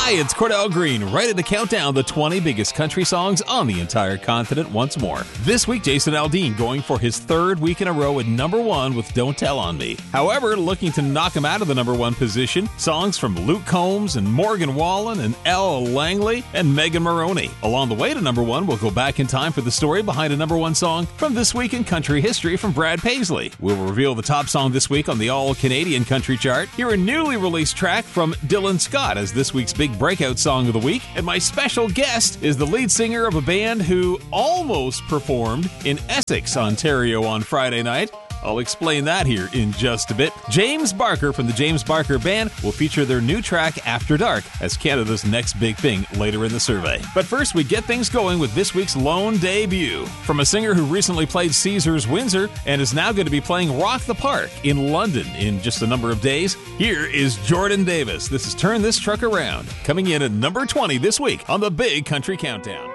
Hi, it's Cordell Green, ready to count down the 20 biggest country songs on the entire continent once more. This week, Jason Aldean going for his third week in a row at number one with Don't Tell on Me. However, looking to knock him out of the number one position, songs from Luke Combs and Morgan Wallen and Ella Langley and Megan Maroney. Along the way to number one, we'll go back in time for the story behind a number one song from This Week in Country History from Brad Paisley. We'll reveal the top song this week on the All-Canadian Country Chart. Hear a newly released track from Dylan Scott as this week's big breakout song of the week. And my special guest is the lead singer of a band who almost performed in Essex, Ontario on Friday night. I'll explain that here in just a bit. James Barker from the James Barker Band will feature their new track After Dark as Canada's next big thing later in the survey. But first, we get things going with this week's lone debut. From a singer who recently played Caesars Windsor and is now going to be playing Rock the Park in London in just a number of days, here is Jordan Davis. This is Turn This Truck Around, coming in at number 20 this week on the Big Country Countdown.